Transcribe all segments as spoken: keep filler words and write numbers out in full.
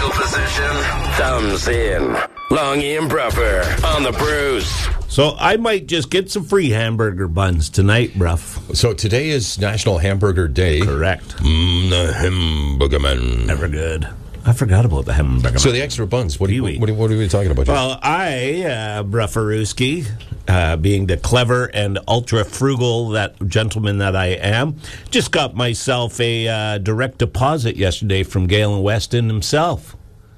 fetal position. Thumbs in. Longy and Bruffer on the Bruce. So I might just get some free hamburger buns tonight, bruv. So today is National Hamburger Day. Correct. Mm, the hamburger man. Never good. I forgot about the hamburger. So the extra buns. What, do you, Pee-wee. what, what are we talking about here? Well, I, uh, Brufferooski, uh, being the clever and ultra-frugal that gentleman that I am, just got myself a uh, direct deposit yesterday from Galen Weston himself.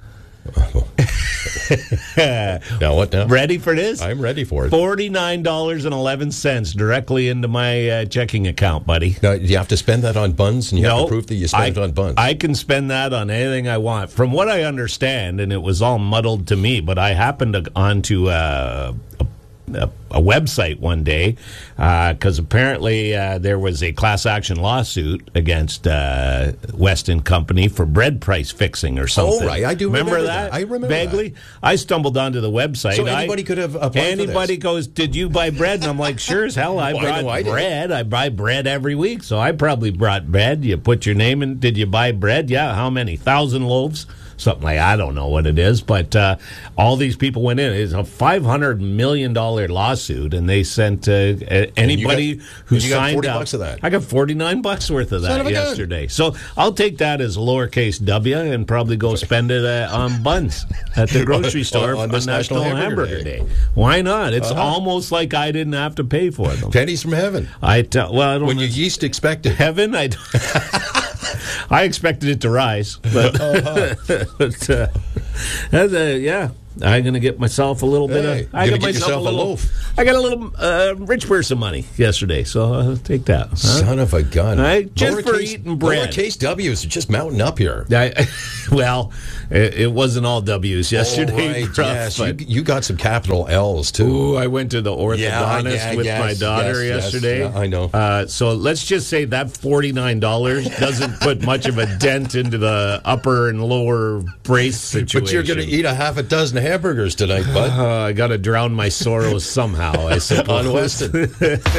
Now what now? Ready for this? I'm ready for it. forty-nine dollars and eleven cents directly into my uh, checking account, buddy. Now, you have to spend that on buns, and you have No, to prove that you spent I, it on buns. I can spend that on anything I want. From what I understand, and it was all muddled to me, but I happened to, onto uh, a, a, a website one day because uh, apparently uh, there was a class action lawsuit against uh, Weston Company for bread price fixing or something. Oh, right. I do remember, remember that. that. I remember vaguely. that. I stumbled onto the website. So anybody I, could have applied Anybody for this. goes, did you buy bread? And I'm like, sure as hell, I Well, I know brought I did. bread. I buy bread every week, so I probably brought bread. You put your name in. Did you buy bread? Yeah. How many? Thousand loaves? Something like I don't know what it is, but uh, all these people went in. It's a five hundred million dollar lawsuit, and they sent uh, anybody got- who and you got signed forty up. bucks of that. I got forty nine bucks worth of Son that of a gun. yesterday. So I'll take that as lowercase w and probably go spend it uh, on buns at the grocery store On on, this National, National Hamburger, Hamburger Day. Day. Why not? It's Uh-huh. almost like I didn't have to pay for them. Pennies from heaven. I tell well, I don't When know. you yeast expected. Heaven, I. I expected it to rise, but, Uh-huh. but uh, that's a, yeah, I'm gonna get myself a little bit Hey, of. I gonna got get myself yourself a little, loaf. I got a little uh, rich person money yesterday, so I'll take that. Huh? Son of a gun. Right, just for Lowercase- eating bread. Lowercase W's are just mounting up here. I, well, it, it wasn't all W's yesterday. Oh, right, Ruff, yes. You, but- you got some capital L's, too. Ooh, I went to the orthodontist yeah, with yes, my daughter yes, yes. yesterday. Yeah, I know. Uh, so let's just say that forty-nine dollars doesn't put much of a dent into the upper and lower brace situation. But you're going to eat a half a dozen hamburgers tonight, bud. Uh, I got to drown my sorrows somehow, I suppose. On Weston.